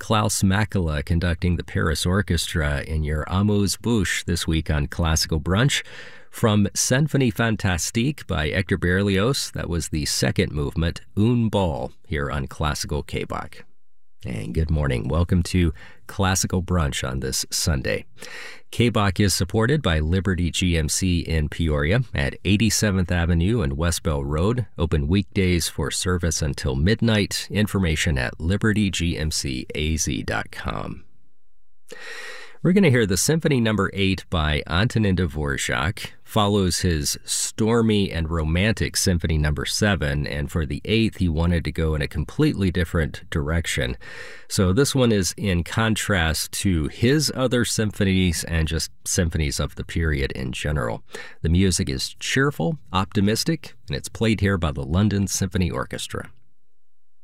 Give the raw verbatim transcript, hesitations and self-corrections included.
Klaus Makela conducting the Paris Orchestra in your Amuse-Bouche this week on Classical Brunch. From Symphonie Fantastique by Hector Berlioz, that was the second movement, Un Bal, here on Classical K-Bach. And good morning. Welcome to Classical Brunch on this Sunday. K-Bach is supported by Liberty G M C in Peoria at eighty-seventh Avenue and West Bell Road. Open weekdays for service until midnight. Information at liberty g m c a z dot com. We're going to hear the Symphony Number eight by Antonin Dvorak, follows his stormy and romantic Symphony Number seven, and for the eighth, he wanted to go in a completely different direction. So this one is in contrast to his other symphonies and just symphonies of the period in general. The music is cheerful, optimistic, and it's played here by the London Symphony Orchestra.